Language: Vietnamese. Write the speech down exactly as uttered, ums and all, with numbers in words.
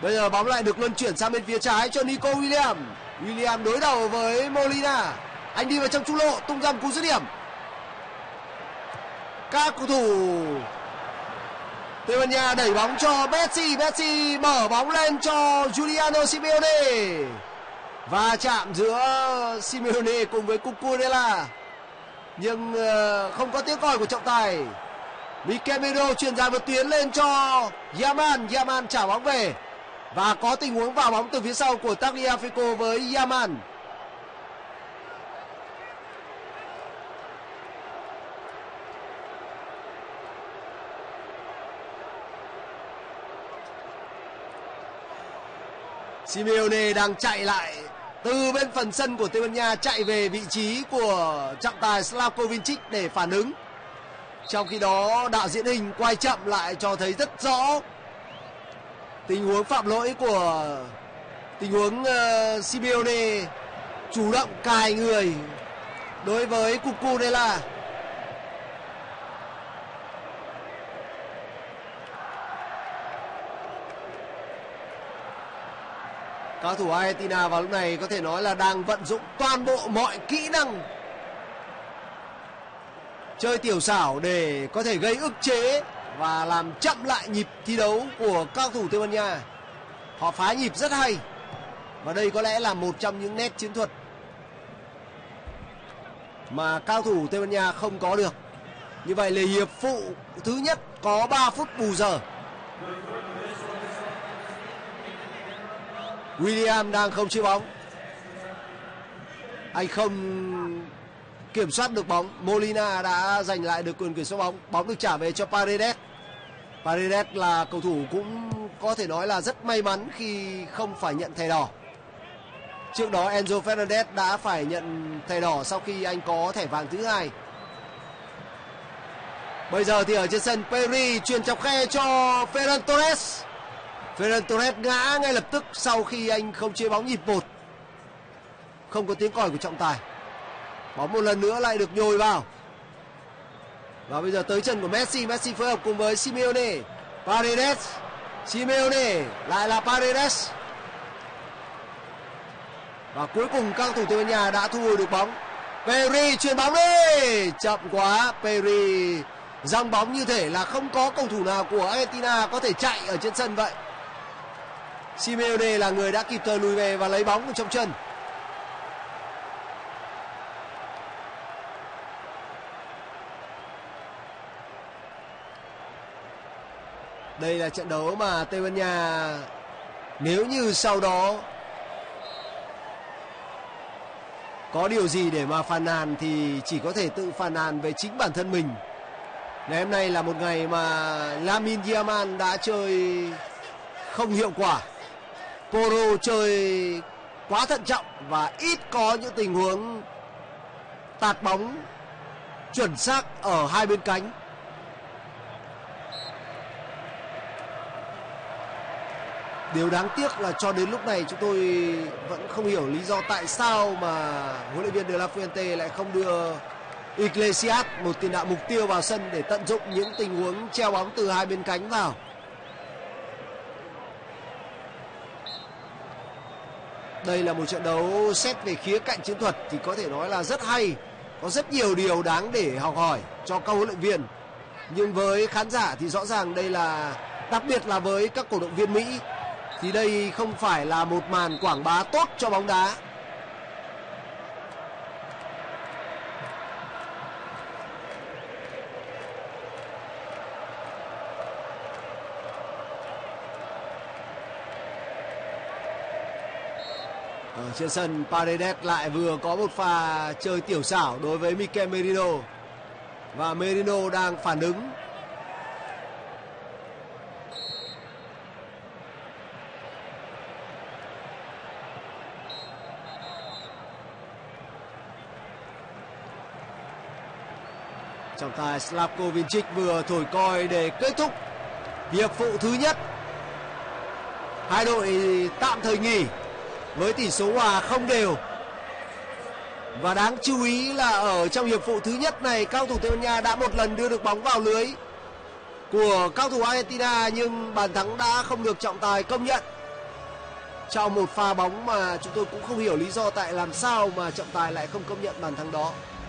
Bây giờ bóng lại được luân chuyển sang bên phía trái cho Nico Williams. Williams đối đầu với Molina. Anh đi vào trong trung lộ, tung ra một cú dứt điểm. Các cầu thủ Tây Ban Nha đẩy bóng cho Messi. Messi mở bóng lên cho Giuliano Simeone. Va chạm giữa Simeone cùng với Cucurella, nhưng không có tiếng còi của trọng tài. Mikel Merino chuyền dài một tuyến lên cho Yaman. Yaman trả bóng về và có tình huống vào bóng từ phía sau của Tagliafico với Yaman. Simeone đang chạy lại từ bên phần sân của Tây Ban Nha, chạy về vị trí của trọng tài Slavko Vincic để phản ứng. Trong khi đó đạo diễn hình quay chậm lại cho thấy rất rõ tình huống phạm lỗi của tình huống uh, Simeone chủ động cài người đối với Cucurella. Cầu thủ Argentina vào lúc này có thể nói là đang vận dụng toàn bộ mọi kỹ năng chơi tiểu xảo để có thể gây ức chế và làm chậm lại nhịp thi đấu của các cầu thủ Tây Ban Nha. Họ phá nhịp rất hay và đây có lẽ là một trong những nét chiến thuật mà cao thủ Tây Ban Nha không có được. Như vậy là hiệp phụ thứ nhất có ba phút bù giờ. William đang không chia bóng, anh không kiểm soát được bóng. Molina đã giành lại được quyền kiểm soát bóng. Bóng được trả về cho Paredes. Paredes là cầu thủ cũng có thể nói là rất may mắn khi không phải nhận thẻ đỏ. Trước đó Enzo Fernandez đã phải nhận thẻ đỏ sau khi anh có thẻ vàng thứ hai. Bây giờ thì ở trên sân, Pedri chuyền chọc khe cho Ferran Torres. Ferran Torres ngã ngay lập tức sau khi anh không chế bóng nhịp một. Không có tiếng còi của trọng tài. Bóng một lần nữa lại được nhồi vào. Và bây giờ tới chân của Messi. Messi phối hợp cùng với Simeone. Paredes. Simeone. Lại là Paredes. Và cuối cùng các cầu thủ Tây Ban Nha đã thu hồi được bóng. Pedri chuyền bóng đi. Chậm quá. Pedri giăng bóng như thể là không có cầu thủ nào của Argentina có thể chạy ở trên sân vậy. Simeone là người đã kịp thời lùi về và lấy bóng trong chân. Đây là trận đấu mà Tây Ban Nha nếu như sau đó có điều gì để mà phàn nàn thì chỉ có thể tự phàn nàn về chính bản thân mình. Ngày hôm nay là một ngày mà Lamine Yamal đã chơi không hiệu quả. Porro chơi quá thận trọng và ít có những tình huống tạt bóng chuẩn xác ở hai bên cánh. Điều đáng tiếc là cho đến lúc này chúng tôi vẫn không hiểu lý do tại sao mà huấn luyện viên De La Fuente lại không đưa Iglesias, một tiền đạo mục tiêu, vào sân để tận dụng những tình huống treo bóng từ hai bên cánh vào. Đây là một trận đấu xét về khía cạnh chiến thuật thì có thể nói là rất hay. Có rất nhiều điều đáng để học hỏi cho các huấn luyện viên. Nhưng với khán giả thì rõ ràng đây là, đặc biệt là với các cổ động viên Mỹ, thì đây không phải là một màn quảng bá tốt cho bóng đá. Ở trên sân, Paredes lại vừa có một pha chơi tiểu xảo đối với Mikel Merino. Và Merino đang phản ứng. Trọng tài Slavko Vincic vừa thổi còi để kết thúc hiệp phụ thứ nhất. Hai đội tạm thời nghỉ với tỷ số hòa không đều. Và đáng chú ý là ở trong hiệp phụ thứ nhất này, cao thủ Tây Ban Nha đã một lần đưa được bóng vào lưới của cao thủ Argentina, nhưng bàn thắng đã không được trọng tài công nhận. trong một pha bóng mà chúng tôi cũng không hiểu lý do tại làm sao mà trọng tài lại không công nhận bàn thắng đó.